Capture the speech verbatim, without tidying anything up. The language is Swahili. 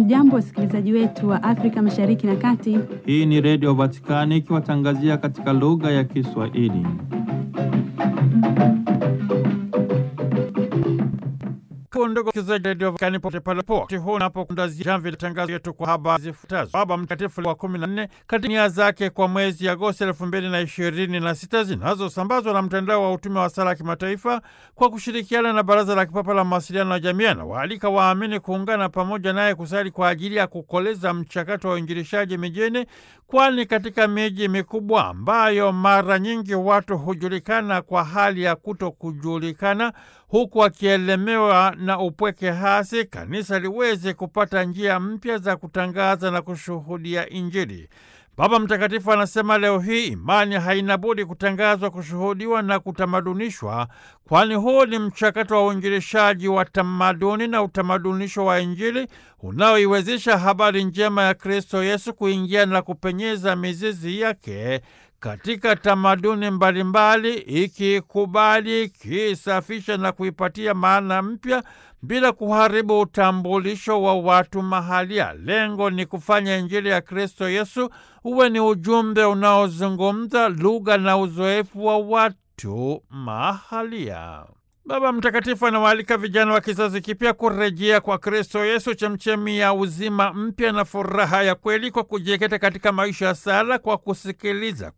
Hamjambo wasikilizaji wetu wa Afrika Mashariki na Kati. Hii ni Radio Vatikani ikiwatangazia katika lugha ya Kiswahili. Ndugu kizaji Radio Vatikani pote pale pote huu napo kundazi jamvi tangazo yetu kwa habari zifuatazo. Baba Mtakatifu wa kumi na nne katika nia zake kwa mwezi Agosti elfu mbili na ishirini na sita zinazosambazwa na mtandao wa utume wa sala kimataifa kwa kushirikiana na Baraza la Kipapa la Mawasiliano na Jamii, na waalika waamini kuungana pamoja naye kusali kwa ajili ya kukoleza mchakato wa uinjilishaji mijini, kwani katika miji mikubwa ambayo mara nyingi watu hujulikana kwa hali ya kuto kujulikana huku akielemewa na upweke hasi, kanisa liweze kupata njia mpya za kutangaza na kushuhudia Injili. Baba Mtakatifu anasema leo hii imani haina budi kutangazwa, kushuhudiwa na kutamadunishwa, kwani huu ni mchakato wa uinjilishaji wa tamaduni na utamadunisho wa Injili unaoiwezesha habari njema ya Kristo Yesu kuingia na kupenyeza mizizi yake katika tamaduni mbalimbali, ikikubali, kisafisha na kuipatia maana mpya bila kuharibu utambulisho wa watu mahalia. Lengo ni kufanya Injili ya Kristo Yesu uwe ni ujumbe unaozungumza lugha na uzoefu wa watu mahalia. Baba Mtakatifu anawaalika vijana wa kizazi kipya kurejea kwa Kristo Yesu, chemchemi ya uzima mpya na furaha ya kweli, kwa kujikita katika maisha ya sala, kwa kusikiliza,